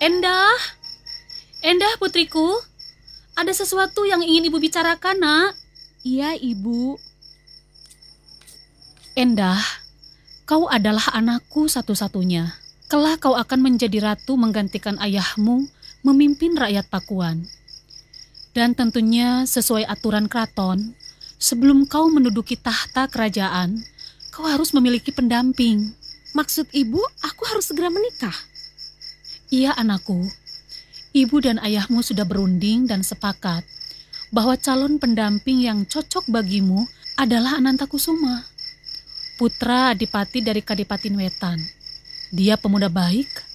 Endah, Endah putriku, ada sesuatu yang ingin ibu bicarakan, nak. Iya, Ibu. Endah, kau adalah anakku satu-satunya. Kelak kau akan menjadi ratu menggantikan ayahmu memimpin rakyat Pakuan. Dan tentunya sesuai aturan keraton, sebelum kau menduduki tahta kerajaan, kau harus memiliki pendamping. Maksud Ibu, aku harus segera menikah? Iya anakku, ibu dan ayahmu sudah berunding dan sepakat bahwa calon pendamping yang cocok bagimu adalah Anantakusuma, putra adipati dari Kadipatin Wetan. Dia pemuda baik,